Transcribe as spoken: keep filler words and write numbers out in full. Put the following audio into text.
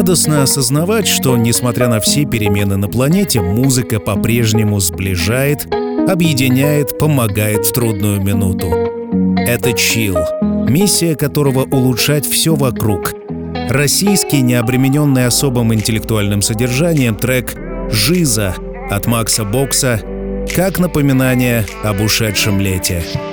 Радостно осознавать, что, несмотря на все перемены на планете, музыка по-прежнему сближает, объединяет, помогает в трудную минуту. Это чилл, миссия которого — улучшать все вокруг. Российский, не обремененный особым интеллектуальным содержанием, трек «Жиза» от Макса Бокса как напоминание об ушедшем лете.